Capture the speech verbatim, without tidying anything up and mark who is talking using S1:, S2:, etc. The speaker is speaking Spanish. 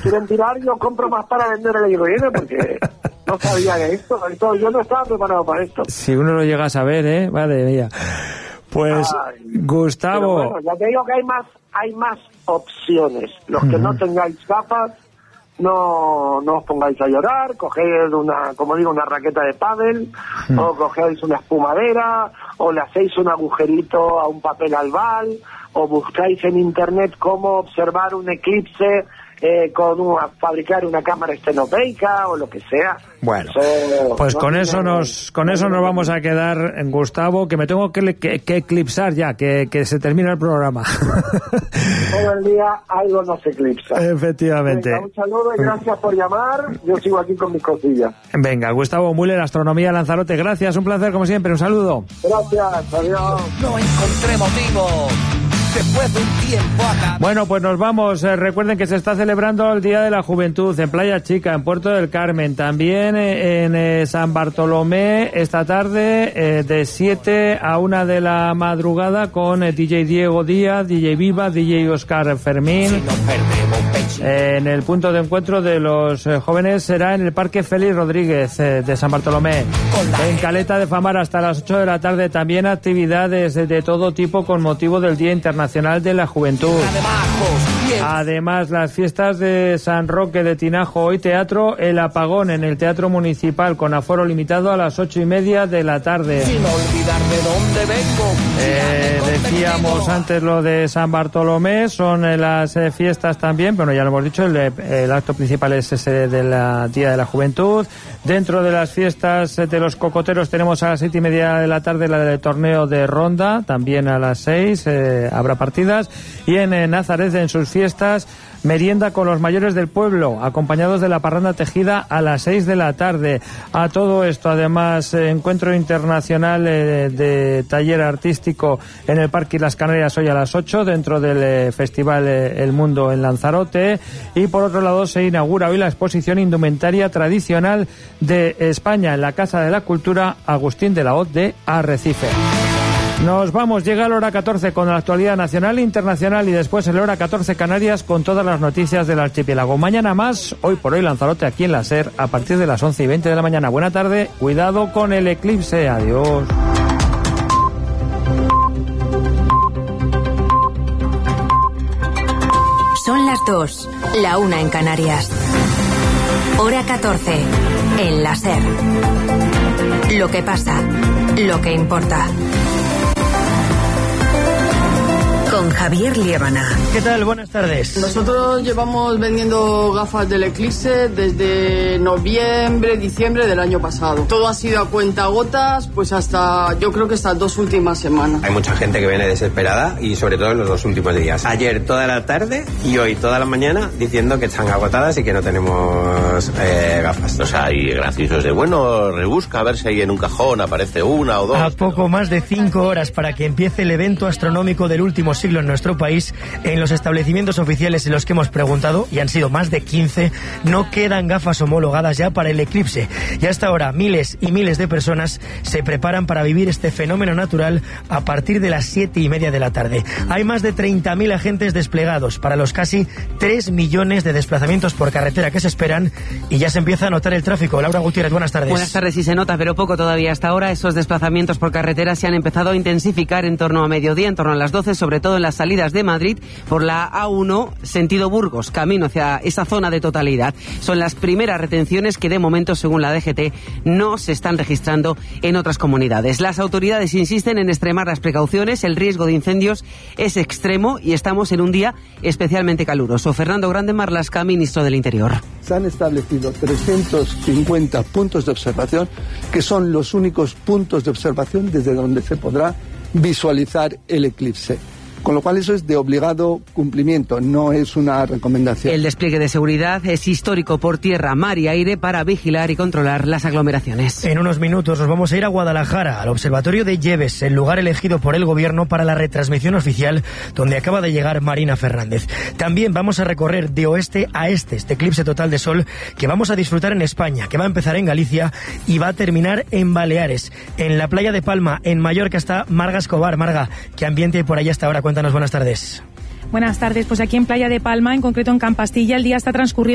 S1: quieren tirar, yo compro más para vender el año que viene, porque no sabía de esto, esto, yo no estaba preparado para esto.
S2: Si uno lo llega a saber, ¿eh? Madre mía. Pues, Ay, Gustavo...
S1: Bueno, ya te digo que hay más, hay más opciones. Los que uh-huh. no tengáis gafas, no, no os pongáis a llorar, coged una, como digo, una raqueta de pádel, uh-huh. o cogéis una espumadera, o le hacéis un agujerito a un papel albal, o buscáis en internet cómo observar un eclipse eh, con una, fabricar una cámara estenopeica o lo que sea.
S2: Bueno, eso, pues no con eso nos con eso nos vamos a quedar, en Gustavo, que me tengo que, que, que eclipsar ya, que, que se termina el programa.
S1: Todo el día algo nos eclipsa.
S2: Efectivamente.
S1: Venga, un saludo y gracias por llamar. Yo sigo aquí con mis cosillas.
S2: Venga, Gustavo Müller, Astronomía Lanzarote, gracias, un placer como siempre, un saludo.
S1: Gracias, adiós.
S3: No encontré motivo. Después de un tiempo acá.
S2: Bueno, pues nos vamos. Eh, recuerden que se está celebrando el Día de la Juventud en Playa Chica, en Puerto del Carmen. También eh, en eh, San Bartolomé esta tarde eh, de siete a una de la madrugada con eh, D J Diego Díaz, D J Viva, D J Oscar Fermín. Si nos perdemos, eh, en el punto de encuentro de los eh, jóvenes será en el Parque Félix Rodríguez eh, de San Bartolomé. En Caleta de Famar hasta las ocho de la tarde también actividades de, de todo tipo con motivo del Día Internacional Nacional de la Juventud. Además, las fiestas de San Roque de Tinajo, hoy teatro El Apagón en el Teatro Municipal con aforo limitado a las ocho y media de la tarde.
S3: Sin olvidar de dónde vengo.
S2: Eh, decíamos antes lo de San Bartolomé, son eh, las eh, fiestas también, bueno, ya lo hemos dicho, el, el acto principal es ese del Día de la Juventud. Dentro de las fiestas de los cocoteros tenemos a las siete y media de la tarde la del torneo de ronda, también a las seis eh, habrá partidas, y en eh, Nazaret en sus fiestas merienda con los mayores del pueblo, acompañados de la parranda tejida a las seis de la tarde. A todo esto, además, eh, encuentro internacional eh, de taller artístico en el Parque Las Canarias hoy a las ocho, dentro del eh, Festival eh, El Mundo en Lanzarote. Y por otro lado, se inaugura hoy la exposición Indumentaria Tradicional de España en la Casa de la Cultura Agustín de la Hoz de Arrecife. Nos vamos, llega la hora catorce con la actualidad nacional e internacional y después el hora catorce Canarias con todas las noticias del archipiélago. Mañana más, hoy por hoy Lanzarote aquí en la SER a partir de las once y veinte de la mañana. Buena tarde, cuidado con el eclipse, adiós.
S4: Son las dos, la una en Canarias. Hora catorce, en la SER. Lo que pasa, lo que importa. Con Javier Liébana.
S5: ¿Qué tal? Buenas tardes.
S6: Nosotros llevamos vendiendo gafas del eclipse desde noviembre, diciembre del año pasado. Todo ha sido a cuentagotas, pues hasta, yo creo que estas dos últimas semanas.
S7: Hay mucha gente que viene desesperada y sobre todo en los dos últimos días. Ayer toda la tarde y hoy toda la mañana diciendo que están agotadas y que no tenemos eh, gafas.
S8: O sea, hay graciosos de, bueno, rebusca a ver si ahí en un cajón aparece una o dos.
S5: A poco más de cinco horas para que empiece el evento astronómico del último siglo en nuestro país, en los establecimientos oficiales en los que hemos preguntado, y han sido más de quince, no quedan gafas homologadas ya para el eclipse. Y hasta ahora miles y miles de personas se preparan para vivir este fenómeno natural a partir de las siete y media de la tarde. Hay más de treinta mil agentes desplegados para los casi tres millones de desplazamientos por carretera que se esperan, y ya se empieza a notar el tráfico. Laura Gutiérrez, buenas tardes.
S9: Buenas tardes, sí se nota, pero poco todavía. Hasta ahora esos desplazamientos por carretera se han empezado a intensificar en torno a mediodía, en torno a las doce, sobre todo en las salidas de Madrid por la A uno, sentido Burgos, camino hacia esa zona de totalidad. Son las primeras retenciones que de momento, según la D G T, no se están registrando en otras comunidades. Las autoridades insisten en extremar las precauciones, el riesgo de incendios es extremo y estamos en un día especialmente caluroso. Fernando Grande Marlaska, ministro del Interior.
S10: Se han establecido trescientos cincuenta puntos de observación, que son los únicos puntos de observación desde donde se podrá visualizar el eclipse. Con lo cual eso es de obligado cumplimiento, no es una recomendación.
S9: El despliegue de seguridad es histórico por tierra, mar y aire para vigilar y controlar las aglomeraciones.
S5: En unos minutos nos vamos a ir a Guadalajara, al Observatorio de Lleves, el lugar elegido por el Gobierno para la retransmisión oficial, donde acaba de llegar Marina Fernández. También vamos a recorrer de oeste a este, este eclipse total de sol que vamos a disfrutar en España, que va a empezar en Galicia y va a terminar en Baleares. En la playa de Palma, en Mallorca, está Marga Escobar. Marga, ¿qué ambiente hay por allá hasta ahora? Cuéntanos, buenas tardes.
S11: Buenas tardes, pues aquí en Playa de Palma, en concreto en Campastilla, el día está transcurriendo